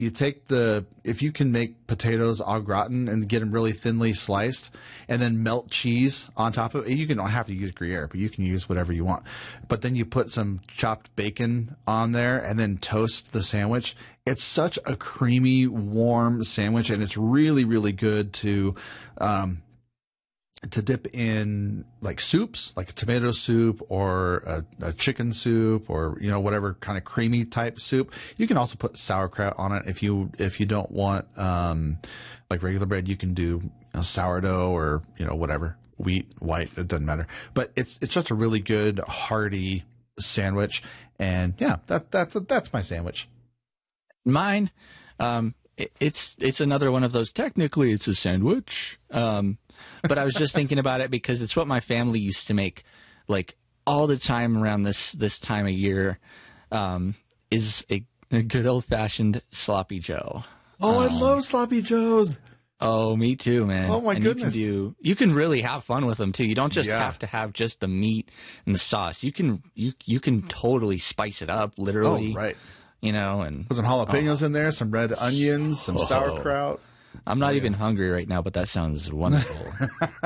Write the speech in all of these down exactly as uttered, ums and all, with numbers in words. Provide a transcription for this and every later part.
You take the, if you can make potatoes au gratin and get them really thinly sliced and then melt cheese on top of it. You can, don't have to use Gruyere, but you can use whatever you want. But then you put some chopped bacon on there and then toast the sandwich. It's such a creamy, warm sandwich, and it's really, really good to, um, to dip in like soups, like a tomato soup or a, a chicken soup or, you know, whatever kind of creamy type soup. You can also put sauerkraut on it. If you, if you don't want, um, like regular bread, you can do you know, sourdough or, you know, whatever, wheat, white, it doesn't matter. But it's, it's just a really good, hearty sandwich. And yeah, that, that's, that's my sandwich. Mine, um, it, it's, it's another one of those, technically it's a sandwich. Um, but I was just thinking about it because it's what my family used to make, like all the time around this this time of year, um, is a, a good old fashioned sloppy Joe. Oh, um, I love sloppy joes. Oh, me too, man. Oh my and goodness! You can do. You can really have fun with them too. You don't just Yeah. have to have just the meat and the sauce. You can you you can totally spice it up, literally. Oh, right. You know, and Put some jalapenos oh. in there, some red onions, some Oh. sauerkraut. I'm not Oh, even yeah. hungry right now, but that sounds wonderful.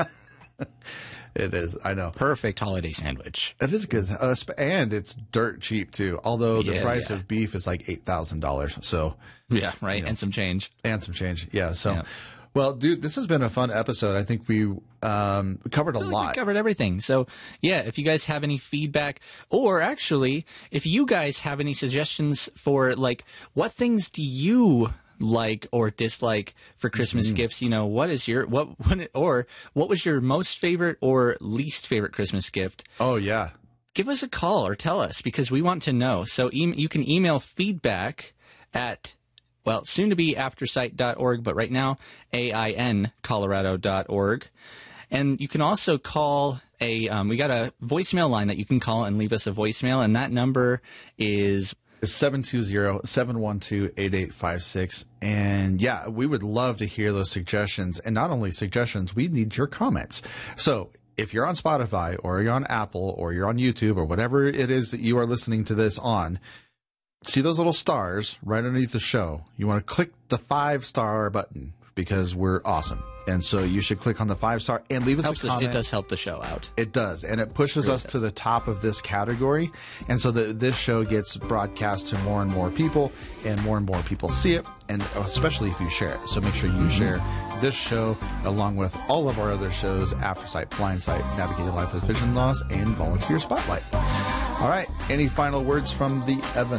It is. I know. Perfect holiday sandwich. It is good, uh, sp- and it's dirt cheap too. Although the Yeah, price yeah. of beef is like eight thousand dollars. So Yeah, right. You know. And some change. and some change. Yeah. So, Yeah. well, dude, this has been a fun episode. I think we um, covered a I feel like lot. we covered everything. So, yeah, if you guys have any feedback, or actually, if you guys have any suggestions for, like, what things do you like or dislike for Christmas Mm-hmm. gifts? You know, what is your, what, what, or what was your most favorite or least favorite Christmas gift? Oh yeah. Give us a call or tell us, because we want to know. So e- you can email feedback at, well, soon to be aftersight dot org, but right now, A I N colorado dot org. And you can also call a, um, we got a voicemail line that you can call and leave us a voicemail, and that number is It's seven two zero, seven one two, eight eight five six. And yeah, we would love to hear those suggestions. And not only suggestions, we need your comments. So if you're on Spotify or you're on Apple or you're on YouTube or whatever it is that you are listening to this on, see those little stars right underneath the show. You want to click the five star button because we're awesome. And so you should click on the five star and leave us helps a us, comment. it does help the show out. It does, and it pushes us to the top of this category, and so that this show gets broadcast to more and more people, and more and more people see it, and especially if you share it. So make sure you share this show along with all of our other shows: Aftersight, Blindsight, Navigating Life with Vision Loss, and Volunteer Spotlight. All right, any final words from the Evan?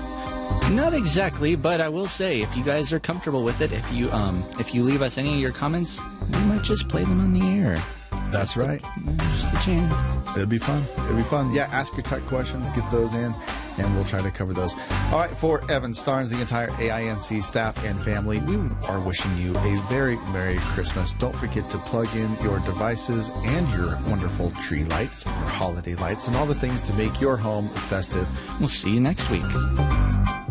Not exactly, but I will say, if you guys are comfortable with it, if you um, if you leave us any of your comments, we might just play them on the air. That's right. Just the chance. It'd be fun. It'd be fun. Yeah, ask your tech questions, get those in, and we'll try to cover those. All right, for Evan Starnes, the entire A I N C staff and family, we are wishing you a very Merry Christmas. Don't forget to plug in your devices and your wonderful tree lights, your holiday lights, and all the things to make your home festive. We'll see you next week.